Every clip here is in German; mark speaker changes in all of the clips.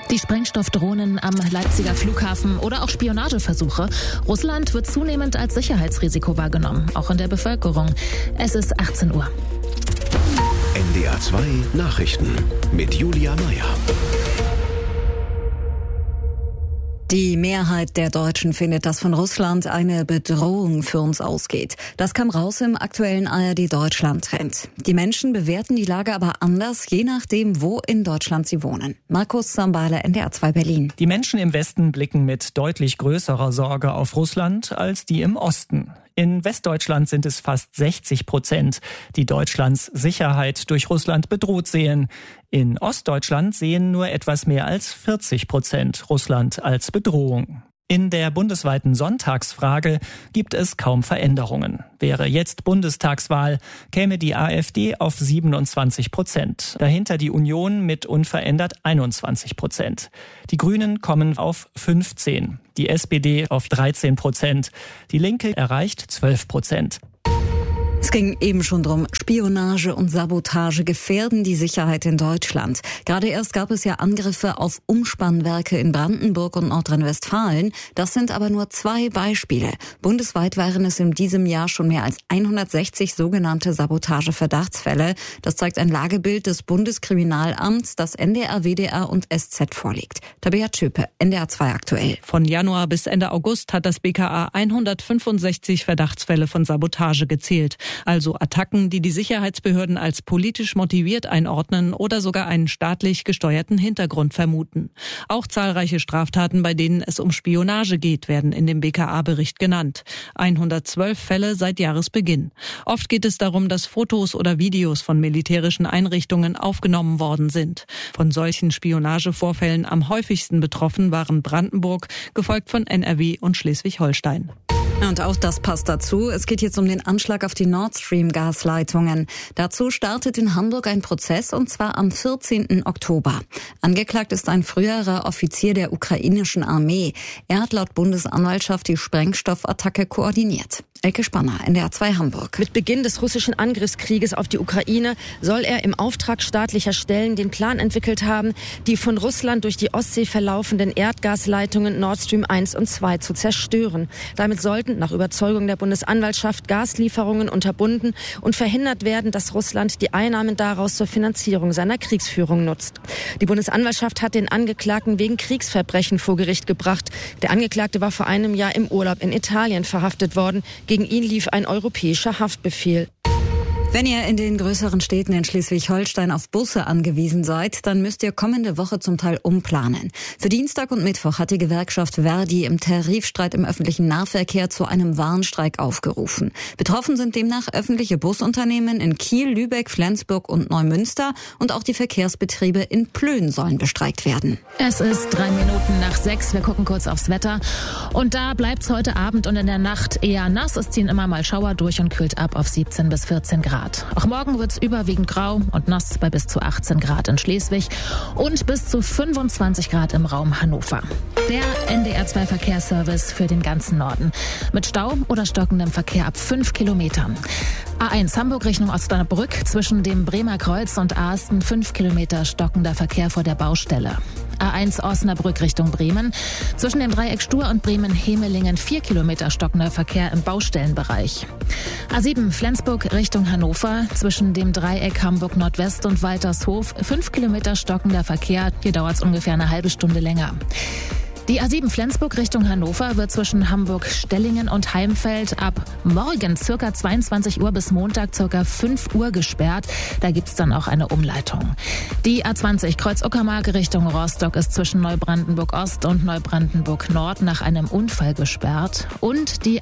Speaker 1: Die Sprengstoffdrohnen am Leipziger Flughafen oder auch Spionageversuche. Russland wird zunehmend als Sicherheitsrisiko wahrgenommen, auch in der Bevölkerung. Es ist 18 Uhr.
Speaker 2: NDR 2 Nachrichten mit Julia Meyer.
Speaker 3: Die Mehrheit der Deutschen findet, dass von Russland eine Bedrohung für uns ausgeht. Das kam raus im aktuellen ARD-Deutschland-Trend. Die Menschen bewerten die Lage aber anders, je nachdem, wo in Deutschland sie wohnen. Markus Sambale, NDR 2 Berlin.
Speaker 4: Die Menschen im Westen blicken mit deutlich größerer Sorge auf Russland als die im Osten. In Westdeutschland sind es fast 60%, die Deutschlands Sicherheit durch Russland bedroht sehen. In Ostdeutschland sehen nur etwas mehr als 40% Russland als Bedrohung. In der bundesweiten Sonntagsfrage gibt es kaum Veränderungen. Wäre jetzt Bundestagswahl, käme die AfD auf 27%. Dahinter die Union mit unverändert 21%. Die Grünen kommen auf 15%. Die SPD auf 13%. Die Linke erreicht 12%.
Speaker 3: Es ging eben schon drum, Spionage und Sabotage gefährden die Sicherheit in Deutschland. Gerade erst gab es ja Angriffe auf Umspannwerke in Brandenburg und Nordrhein-Westfalen. Das sind aber nur 2 Beispiele. Bundesweit waren es in diesem Jahr schon mehr als 160 sogenannte Sabotage-Verdachtsfälle. Das zeigt ein Lagebild des Bundeskriminalamts, das NDR, WDR und SZ vorliegt. Tabea Tschöpe, NDR 2 aktuell.
Speaker 5: Von Januar bis Ende August hat das BKA 165 Verdachtsfälle von Sabotage gezählt. Also Attacken, die die Sicherheitsbehörden als politisch motiviert einordnen oder sogar einen staatlich gesteuerten Hintergrund vermuten. Auch zahlreiche Straftaten, bei denen es um Spionage geht, werden in dem BKA-Bericht genannt. 112 Fälle seit Jahresbeginn. Oft geht es darum, dass Fotos oder Videos von militärischen Einrichtungen aufgenommen worden sind. Von solchen Spionagevorfällen am häufigsten betroffen waren Brandenburg, gefolgt von NRW und Schleswig-Holstein.
Speaker 3: Und auch das passt dazu. Es geht jetzt um den Anschlag auf die Nord Stream Gasleitungen. Dazu startet in Hamburg ein Prozess, und zwar am 14. Oktober. Angeklagt ist ein früherer Offizier der ukrainischen Armee. Er hat laut Bundesanwaltschaft die Sprengstoffattacke koordiniert. Elke Spanner, NDR 2 Hamburg.
Speaker 6: Mit Beginn des russischen Angriffskrieges auf die Ukraine soll er im Auftrag staatlicher Stellen den Plan entwickelt haben, die von Russland durch die Ostsee verlaufenden Erdgasleitungen Nord Stream 1 und 2 zu zerstören. Damit sollten nach Überzeugung der Bundesanwaltschaft Gaslieferungen unterbunden und verhindert werden, dass Russland die Einnahmen daraus zur Finanzierung seiner Kriegsführung nutzt. Die Bundesanwaltschaft hat den Angeklagten wegen Kriegsverbrechen vor Gericht gebracht. Der Angeklagte war vor einem Jahr im Urlaub in Italien verhaftet worden. Gegen ihn lief ein europäischer Haftbefehl.
Speaker 3: Wenn ihr in den größeren Städten in Schleswig-Holstein auf Busse angewiesen seid, dann müsst ihr kommende Woche zum Teil umplanen. Für Dienstag und Mittwoch hat die Gewerkschaft Verdi im Tarifstreit im öffentlichen Nahverkehr zu einem Warnstreik aufgerufen. Betroffen sind demnach öffentliche Busunternehmen in Kiel, Lübeck, Flensburg und Neumünster, und auch die Verkehrsbetriebe in Plön sollen bestreikt werden.
Speaker 1: Es ist 3 Minuten nach 6. Wir gucken kurz aufs Wetter. Und da bleibt's heute Abend und in der Nacht eher nass. Es ziehen immer mal Schauer durch und kühlt ab auf 17 bis 14 Grad. Auch morgen wird es überwiegend grau und nass bei bis zu 18 Grad in Schleswig und bis zu 25 Grad im Raum Hannover. Der NDR 2 Verkehrsservice für den ganzen Norden. Mit Stau oder stockendem Verkehr ab 5 Kilometern. A1 Hamburg Richtung Osnabrück zwischen dem Bremer Kreuz und Aasten 5 Kilometer stockender Verkehr vor der Baustelle. A1 Osnabrück Richtung Bremen. Zwischen dem Dreieck Stur und Bremen-Hemelingen 4 Kilometer stockender Verkehr im Baustellenbereich. A7 Flensburg Richtung Hannover. Zwischen dem Dreieck Hamburg Nordwest und Waltershof 5 Kilometer stockender Verkehr. Hier dauert es ungefähr eine halbe Stunde länger. Die A7 Flensburg Richtung Hannover wird zwischen Hamburg-Stellingen und Heimfeld ab morgen ca. 22 Uhr bis Montag ca. 5 Uhr gesperrt. Da gibt's dann auch eine Umleitung. Die A20 Kreuz-Uckermark Richtung Rostock ist zwischen Neubrandenburg-Ost und Neubrandenburg-Nord nach einem Unfall gesperrt. Und die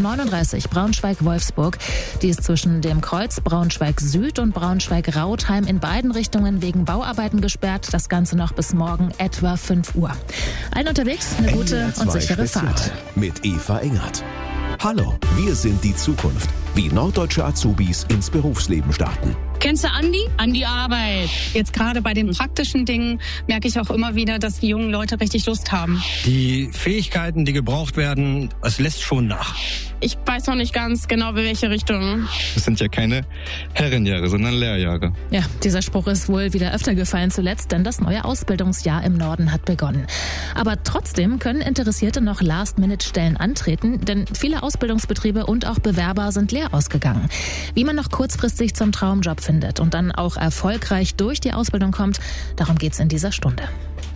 Speaker 1: A39 Braunschweig-Wolfsburg, die ist zwischen dem Kreuz Braunschweig-Süd und Braunschweig-Rautheim in beiden Richtungen wegen Bauarbeiten gesperrt. Das Ganze noch bis morgen etwa 5 Uhr. Unterwegs eine gute und sichere Fahrt.
Speaker 2: Mit Eva Engert. Hallo, wir sind die Zukunft. Wie norddeutsche Azubis ins Berufsleben starten.
Speaker 7: Kennst du Andi? An die Arbeit. Jetzt gerade bei den praktischen Dingen merke ich auch immer wieder, dass die jungen Leute richtig Lust haben.
Speaker 8: Die Fähigkeiten, die gebraucht werden, es lässt schon nach.
Speaker 7: Ich weiß noch nicht ganz genau, in welche Richtung.
Speaker 8: Das sind ja keine Herrenjahre, sondern Lehrjahre.
Speaker 1: Ja, dieser Spruch ist wohl wieder öfter gefallen zuletzt, denn das neue Ausbildungsjahr im Norden hat begonnen. Aber trotzdem können Interessierte noch Last-Minute-Stellen antreten, denn viele Ausbildungsbetriebe und auch Bewerber sind leer ausgegangen. Wie man noch kurzfristig zum Traumjob findet und dann auch erfolgreich durch die Ausbildung kommt, darum geht's in dieser Stunde.